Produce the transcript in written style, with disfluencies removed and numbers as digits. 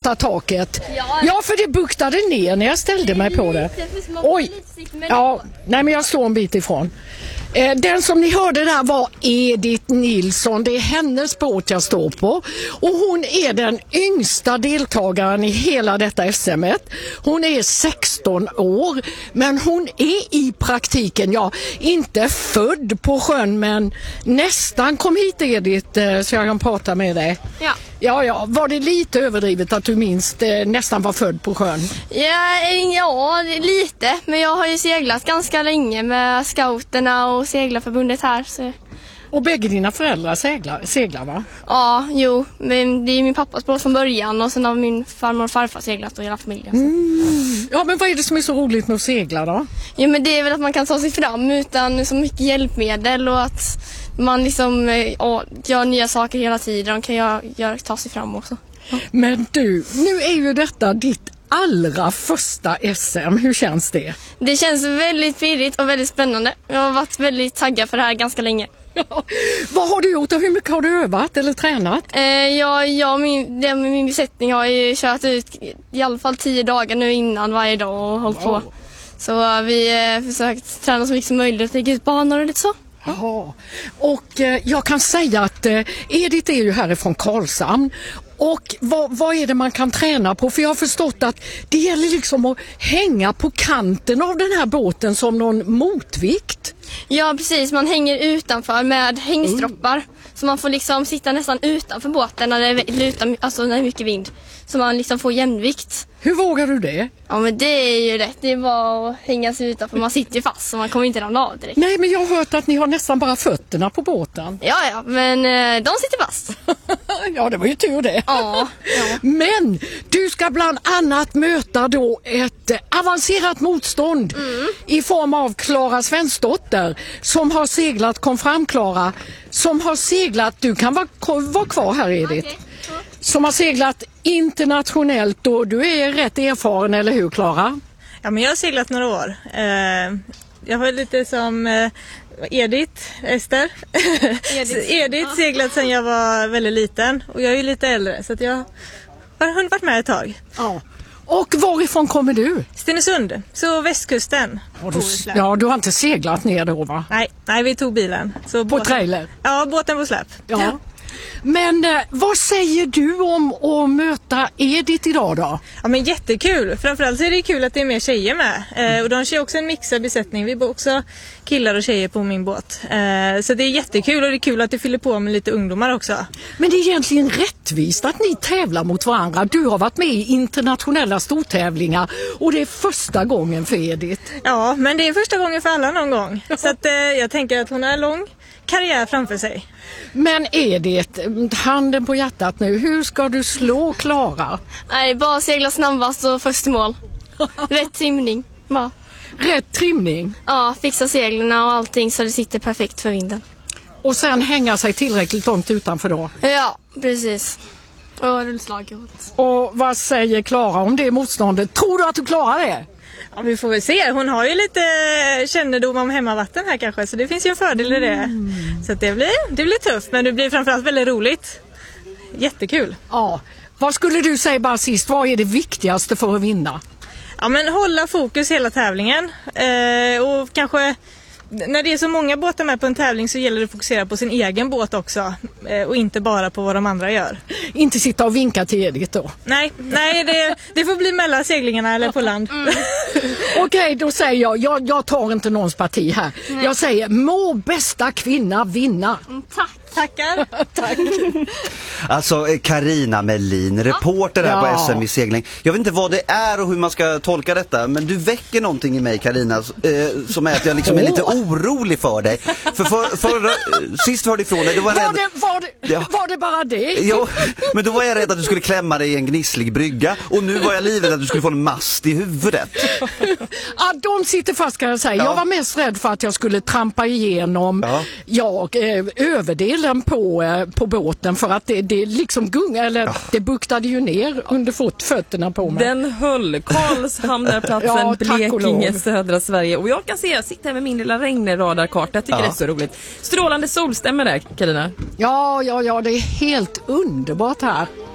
detta taket? Ja, för det buktade ner när jag ställde mig på det. Oj, ja, nej men jag står en bit ifrån. Den som ni hörde där var Edith Nilsson. Det är hennes båt jag står på. Och hon är den yngsta deltagaren i hela detta SM-et. Hon är 16 år. Men hon är i praktiken, ja, inte född på sjön men nästan. Kom hit Edith så jag kan prata med dig. Ja. Ja, var det lite överdrivet att du minst nästan var född på sjön? Ja, lite. Men jag har ju seglat ganska länge med scouterna och seglarförbundet här. Så. Och bägge dina föräldrar seglar va? Ja, jo. Men det är min pappas båt från början och sen har min farmor och farfar seglat och hela familjen. Ja, men vad är det som är så roligt med att segla då? Ja, men det är väl att man kan ta sig fram utan så mycket hjälpmedel och att man liksom gör nya saker hela tiden och kan ta sig fram också. Ja. Men du, nu är ju detta ditt allra första SM. Hur känns det? Det känns väldigt pirrigt och väldigt spännande. Jag har varit väldigt taggad för det här ganska länge. Ja. Vad har du gjort och hur mycket har du övat eller tränat? Min besättning har ju kört ut i alla fall 10 dagar nu innan varje dag och hållit på. Så vi har försökt träna så mycket som möjligt och lägga ut banor och lite så. Jaha. Och jag kan säga att Edith är ju härifrån Karlshamn. Och vad är det man kan träna på? För jag har förstått att det gäller liksom att hänga på kanten av den här båten som någon motvikt. Ja, precis. Man hänger utanför med hängstroppar. Så man får liksom sitta nästan utanför båten när det är mycket vind. Så man liksom får jämnvikt. Hur vågar du det? Ja, men det är ju rätt. Det är bara att hänga sig utanför. Man sitter ju fast så man kommer inte ramla av direkt. Nej, men jag har hört att ni har nästan bara fötterna på båten. Ja, men de sitter fast. Ja, det var ju tur det. Ja. Men du ska bland annat möta då ett avancerat motstånd i form av Klara Svensdotter som har seglat, kom fram Klara, som har seglat, du kan vara kvar här Edith. Okay. Som har seglat internationellt och du är rätt erfaren, eller hur Klara? Ja, men jag har seglat några år. Jag var lite som Edith seglat sedan jag var väldigt liten och jag är ju lite äldre så att jag har varit med ett tag. Ja. Och varifrån kommer du? Stenungsund, så västkusten. Ja, du har inte seglat ner då va? Nej, vi tog bilen. Så på trailer? Ja, båten på släpp. Ja. Men vad säger du om att möta Edith idag då? Ja, men jättekul. Framförallt så är det kul att det är mer tjejer med. Och de kör också en mixad besättning. Vi bor också killar och tjejer på min båt. Så det är jättekul och det är kul att det fyller på med lite ungdomar också. Men det är egentligen rättvist att ni tävlar mot varandra. Du har varit med i internationella stortävlingar och det är första gången för Edith. Ja, men det är första gången för alla någon gång. Så att, jag tänker att hon har en lång karriär framför sig. Men Edith, handen på hjärtat nu, hur ska du slå Klara? Nej, bara segla snabbast och först i mål. Rätt trimning. Ja. Rätt trimning? Ja, fixa seglarna och allting så det sitter perfekt för vinden. Och sen hänga sig tillräckligt långt utanför då? Ja, precis. Och rullslag. Och vad säger Klara om det motståndet? Tror du att du klarar det? Ja, vi får väl se. Hon har ju lite kännedom om hemmavatten här kanske, så det finns ju en fördel i det. Så att det blir tufft, men det blir framförallt väldigt roligt. Jättekul. Ja. Vad skulle du säga bara sist? Vad är det viktigaste för att vinna? Ja, men hålla fokus hela tävlingen. Och kanske när det är så många båtar med på en tävling så gäller det att fokusera på sin egen båt också. Och inte bara på vad de andra gör. Inte sitta och vinka till Edith då? Nej, det får bli mellan seglingarna eller på land. Okej, då säger jag tar inte någons parti här. Jag säger, må bästa kvinna vinna. Tackar. Tack. Alltså Carina Melin, reporter här på SM i segling. Jag vet inte vad det är och hur man ska tolka detta, men du väcker någonting i mig Carina som är att jag liksom är lite orolig för dig. För sist hörde ifrån dig, var det bara det? Ja, men då var jag rädd att du skulle klämma dig i en gnisslig brygga och nu var jag livrädd att du skulle få en mast i huvudet. Ja, de sitter fast kan jag säga. Jag var mest rädd för att jag skulle trampa igenom överdelen på båten för att det liksom gunga eller det buktade ju ner under fötterna på mig. Den höll Karlshamn där platsen, Blekinge, södra Sverige. Och jag kan se, jag sitter här med min lilla regnradarkarta. Jag tycker det är så roligt. Strålande solstämmer där, Carina. Ja, det är helt underbart här.